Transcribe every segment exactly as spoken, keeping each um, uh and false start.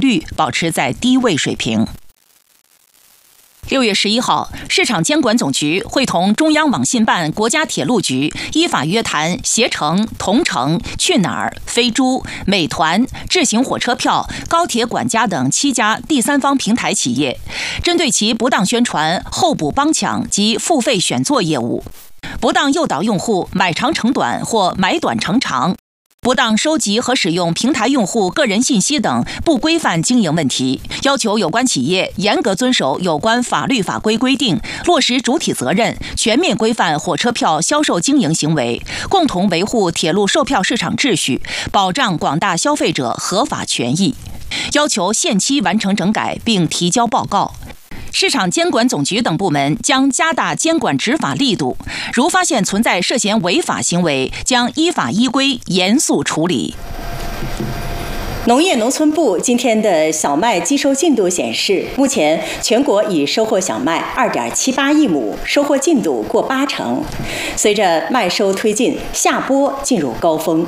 率保持在低位水平。六月十一号，市场监管总局会同中央网信办、国家铁路局依法约谈携程、同程、去哪儿、飞猪、美团、智行火车票、高铁管家等七家第三方平台企业，针对其不当宣传、候补帮抢及付费选座业务，不当诱导用户买长乘短或买短乘长，不当收集和使用平台用户个人信息等不规范经营问题，要求有关企业严格遵守有关法律法规规定，落实主体责任，全面规范火车票销售经营行为，共同维护铁路售票市场秩序，保障广大消费者合法权益，要求限期完成整改并提交报告。市场监管总局等部门将加大监管执法力度，如发现存在涉嫌违法行为，将依法依规严肃处理。 农业农村部今天的小麦机收进度显示，目前全国已收获小麦 二点七八亿亩，收获进度过八成。随着麦收推进，夏播进入高峰。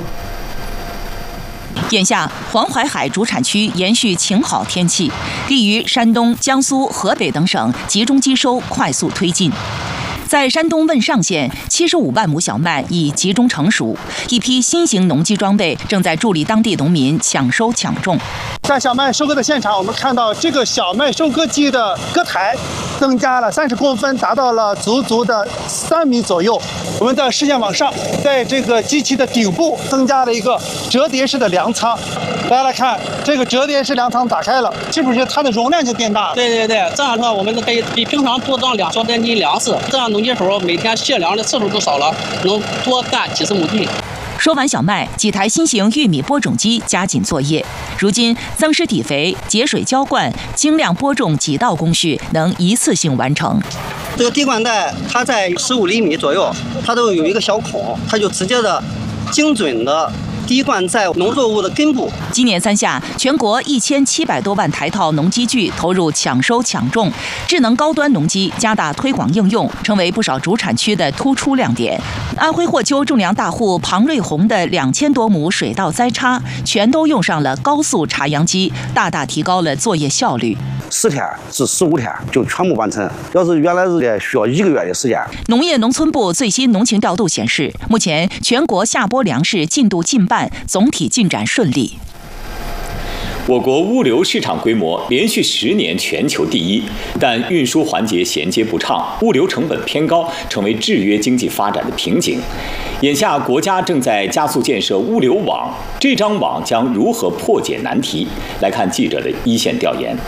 眼下，黄淮海主产区延续晴好天气，利于山东、江苏、河北等省集中机收快速推进。在山东汶上县，七十五万亩小麦已集中成熟，一批新型农机装备正在助力当地农民抢收抢种。 在小麦收割的现场，我们看到这个小麦收割机的割台增加了三十公分，达到了足足的三米左右。我们的视线往上，在这个机器的顶部增加了一个折叠式的粮仓。大家来看，这个折叠式粮仓打开了，是不是它的容量就变大了？ 对对对，这样的话我们可以比平常多装两千多斤粮食，这样农机手每天卸粮的次数都少了，能多干几十亩地。 收完小麦，几台新型玉米播种机加紧作业。如今，增施底肥、节水浇灌、精量播种几道工序能一次性完成。 这个滴灌带它在十五厘米左右，它都有一个小孔，它就直接的、精准的滴灌在农作物的根部。 今年三夏，全国一千七百多万台套农机具投入抢收抢种，智能高端农机加大推广应用，成为不少主产区的突出亮点。安徽霍丘种粮大户庞瑞红的两千多亩水稻栽插，全都用上了高速插秧机，大大提高了作业效率。 十天至十五天就全部完成，要是原来是需要一个月的时间。 农业农村部最新农情调度显示，目前全国夏播粮食进度近半，总体进展顺利。 我国物流市场规模连续十年全球第一，但运输环节衔接不畅，物流成本偏高，成为制约经济发展的瓶颈。眼下，国家正在加速建设物流网，这张网将如何破解难题？来看记者的一线调研。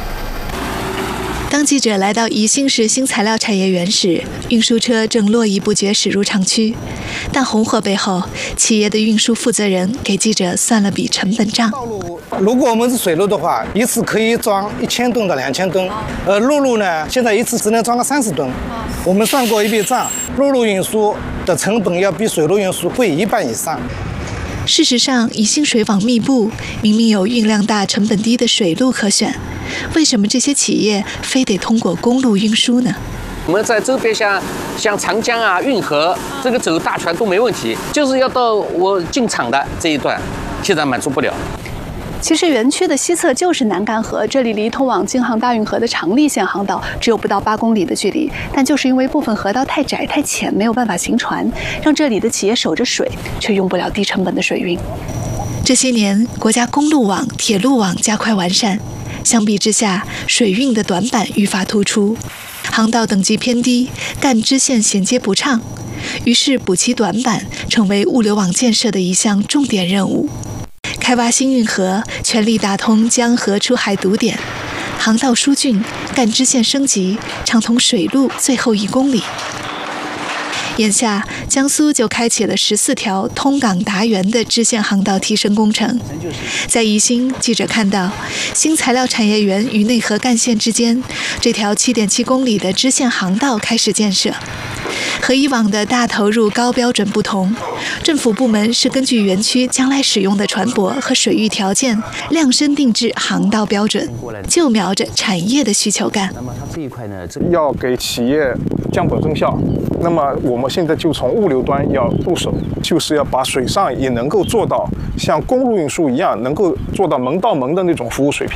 当记者来到宜兴市新材料产业园时，运输车正络绎不绝驶入厂区。但红火背后，企业的运输负责人给记者算了笔成本账。 如果我们是水路的话，一次可以装一千吨到两千吨，而陆路呢，现在一次只能装个三十吨。我们算过一笔账，陆路运输的成本要比水路运输贵一半以上。 事实上，宜兴水网密布，明明有运量大、成本低的水路可选，为什么这些企业非得通过公路运输呢？ 我们在周边像像长江啊、运河，这个走大船都没问题，就是要到我进厂的这一段，现在满足不了。 其实园区的西侧就是南干河，这里离通往京杭大运河的长利线航道只有不到八公里的距离，但就是因为部分河道太窄太浅，没有办法行船，让这里的企业守着水，却用不了低成本的水运。 这些年，国家公路网、铁路网加快完善，相比之下，水运的短板愈发突出，航道等级偏低，干支线衔接不畅，于是补齐短板成为物流网建设的一项重点任务。开挖新运河，全力打通江河出海堵点，航道疏浚，干支线升级，畅通水路最后一公里。眼下，江苏就开启了十四条通港达源的支线航道提升工程。在宜兴，记者看到新材料产业园与内河干线之间，这条七点七公里的支线航道开始建设。和以往的大投入高标准不同，政府部门是根据园区将来使用的船舶和水域条件量身定制航道标准，就瞄着产业的需求干。 那么它这一块呢，要给企业降本增效。那么我们现在就从物流端要入手，就是要把水上也能够做到像公路运输一样，能够做到门到门的那种服务水平。